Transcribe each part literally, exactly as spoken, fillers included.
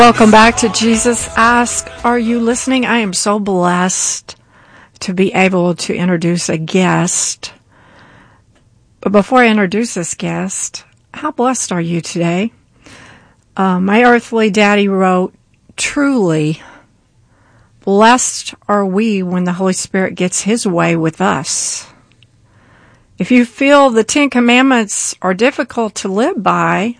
Welcome back to Jesus Ask. Are you listening? I am so blessed to be able to introduce a guest. But before I introduce this guest, how blessed are you today? Uh, my earthly daddy wrote, truly, blessed are we when the Holy Spirit gets his way with us. If you feel the Ten Commandments are difficult to live by,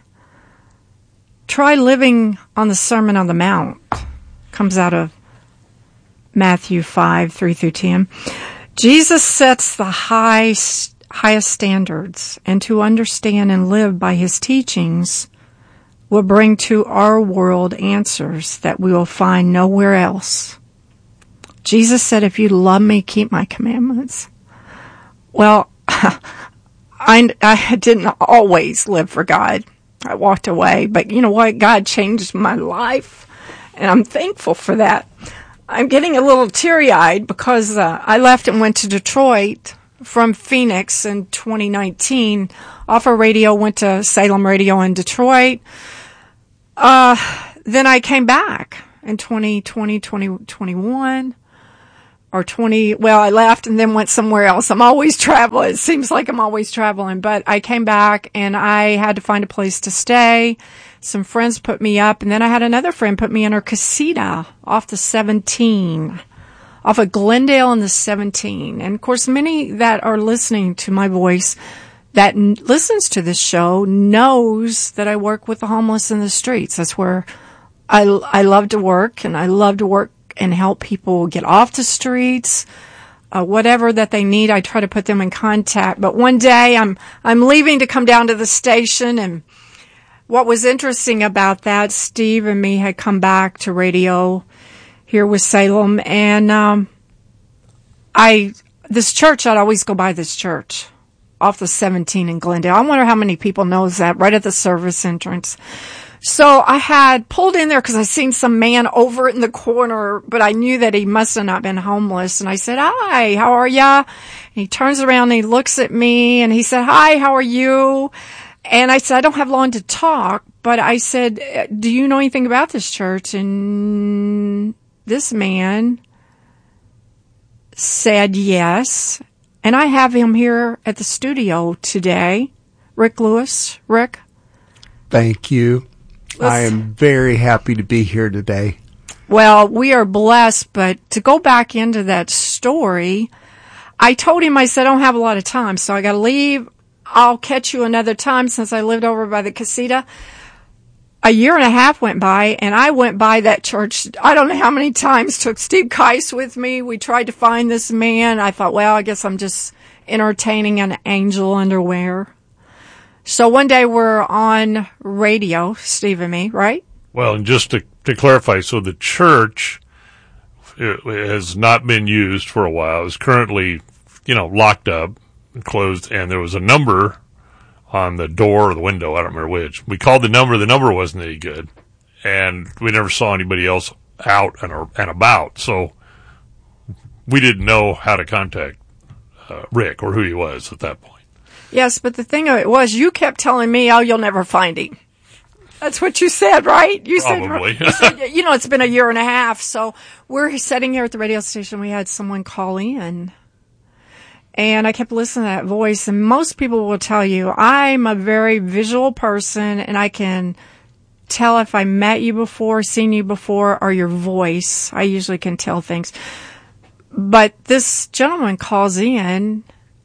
try living on the Sermon on the Mount. Comes out of Matthew five, three through ten. Jesus sets the high, highest standards, and to understand and live by his teachings will bring to our world answers that we will find nowhere else. Jesus said, if you love me, keep my commandments. Well, I, I didn't always live for God. I walked away, but you know what? God changed my life, and I'm thankful for that. I'm getting a little teary-eyed because uh, I left and went to Detroit from Phoenix in twenty nineteen. Off of radio, went to Salem Radio in Detroit. Uh, then I came back in twenty twenty, twenty twenty-one. Or twenty, well, I left and then went somewhere else. I'm always traveling. It seems like I'm always traveling. But I came back and I had to find a place to stay. Some friends put me up. And then I had another friend put me in her casita off the seventeen. Off of Glendale and the seventeen. And of course, many that are listening to my voice that n- listens to this show knows that I work with the homeless in the streets. That's where I, I love to work, and I love to work and help people get off the streets, uh, whatever that they need. I try to put them in contact. But one day I'm, I'm leaving to come down to the station. And what was interesting about that, Steve and me had come back to radio here with Salem. And, um, I, this church, I'd always go by this church off the seventeen in Glendale. I wonder how many people knows that right at the service entrance. So I had pulled in there because I seen some man over in the corner, but I knew that he must have not been homeless. And I said, hi, how are ya? And he turns around and he looks at me and he said, hi, how are you? And I said, I don't have long to talk, but I said, do you know anything about this church? And this man said yes. And I have him here at the studio today. Rick Lewis. Rick? Thank you. I am very happy to be here today. Well, we are blessed, but to go back into that story, I told him, I said, I don't have a lot of time, so I got to leave. I'll catch you another time since I lived over by the casita. A year and a half went by, and I went by that church, I don't know how many times, took Steve Keiss with me. We tried to find this man. I thought, well, I guess I'm just entertaining an angel underwear. So one day we're on radio, Steve and me, right? Well, and just to, to clarify, so the church it, it has not been used for a while. It's currently, you know, locked up and closed, and there was a number on the door or the window. I don't remember which. We called the number. The number wasn't any good, and we never saw anybody else out and, and about. So we didn't know how to contact uh, Rick or who he was at that point. Yes, but the thing of it was, you kept telling me, oh, you'll never find him. That's what you said, right? You Probably. Said, you said, you know, it's been a year and a half. So we're sitting here at the radio station. We had someone call in, and I kept listening to that voice. And most people will tell you, I'm a very visual person, and I can tell if I met you before, seen you before, or your voice. I usually can tell things. But this gentleman calls in,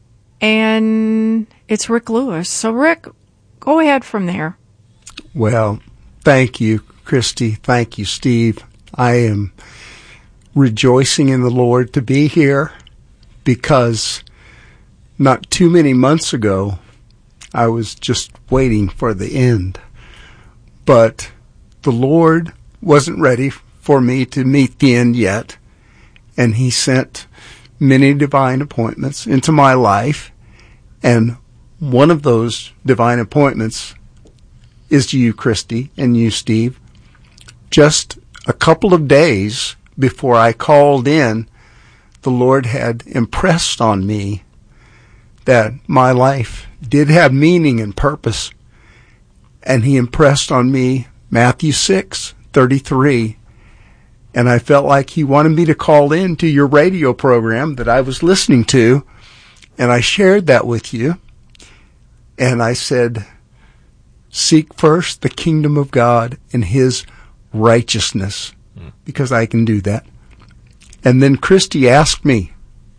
and it's Rick Lewis. So, Rick, go ahead from there. Well, thank you, Christy. Thank you, Steve. I am rejoicing in the Lord to be here because not too many months ago, I was just waiting for the end. But the Lord wasn't ready for me to meet the end yet, and he sent many divine appointments into my life, and one of those divine appointments is you, Christy, and you, Steve. Just a couple of days before I called in, the Lord had impressed on me that my life did have meaning and purpose, and he impressed on me Matthew six thirty-three, and I felt like he wanted me to call in to your radio program that I was listening to, and I shared that with you, and I said, seek first the kingdom of God and his righteousness, mm. because I can do that. And then Christy asked me,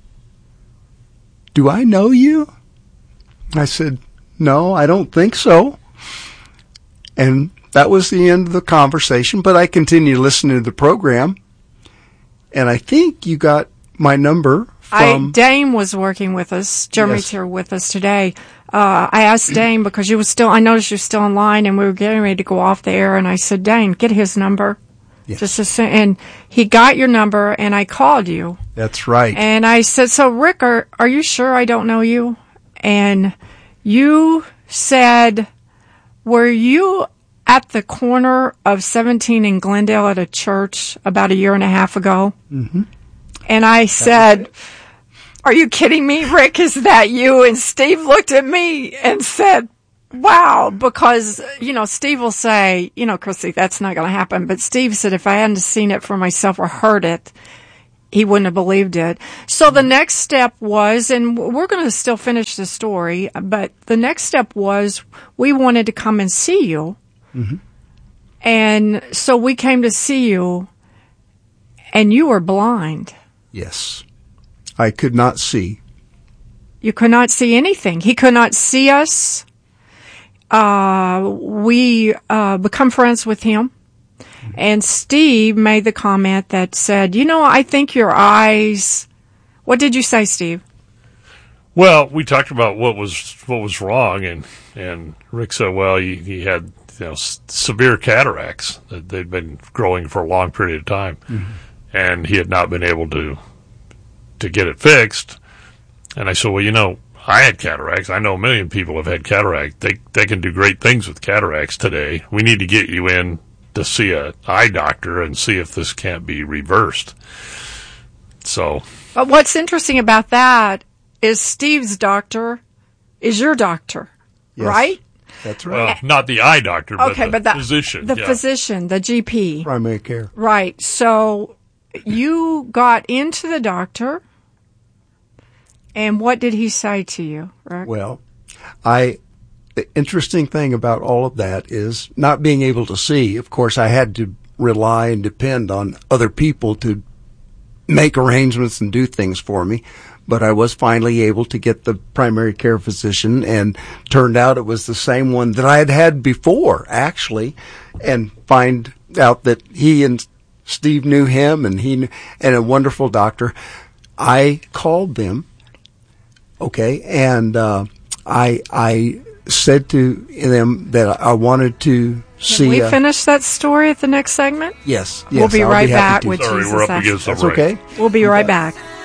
do I know you? I said, no, I don't think so. And that was the end of the conversation, but I continued listening to the program, and I think you got my number from... I, Dame was working with us. Jeremy's yes. here with us today. Uh, I asked Dame because you were still, I noticed you're still online, and we were getting ready to go off the air, and I said, Dame, get his number. Yes. Just as soon, and he got your number, and I called you. That's right. And I said, so Rick, are, are you sure I don't know you? And you said, were you at the corner of seventeen in Glendale at a church about a year and a half ago? Mm-hmm. And I said, are you kidding me, Rick? Is that you? And Steve looked at me and said, wow, because, you know, Steve will say, you know, Chrissy, that's not going to happen. But Steve said if I hadn't seen it for myself or heard it, he wouldn't have believed it. So the next step was, and we're going to still finish the story, but the next step was we wanted to come and see you. Mm-hmm. And so we came to see you, and you were blind. Yes. I could not see. You could not see anything. He could not see us. Uh, we uh, become friends with him. And Steve made the comment that said, you know, I think your eyes... What did you say, Steve? Well, we talked about what was what was wrong, and, and Rick said, well, he, he had you know s- severe cataracts that they'd been growing for a long period of time, mm-hmm. and he had not been able to to get it fixed. And I said, well, you know, I had cataracts. I know a million people have had cataracts. They they can do great things with cataracts today. We need to get you in to see a eye doctor and see if this can't be reversed. So, but what's interesting about that is Steve's doctor is your doctor, yes, right? That's right. Well, not the eye doctor, but okay, the but the physician. The yeah. physician, the G P. Primary care. Right. So you got into the doctor, and what did he say to you, Rick? Well, I... The interesting thing about all of that is not being able to see. Of course, I had to rely and depend on other people to make arrangements and do things for me. But I was finally able to get the primary care physician, and turned out it was the same one that I had had before, actually, and find out that he and Steve knew him, and he and a wonderful doctor. I called them, okay, and uh, I I. said to them that I wanted to see. Can we uh, finish that story at the next segment? Yes. yes we'll be I'll right be back to. with Sorry, Jesus. we're up against the That's break. okay. We'll be right back.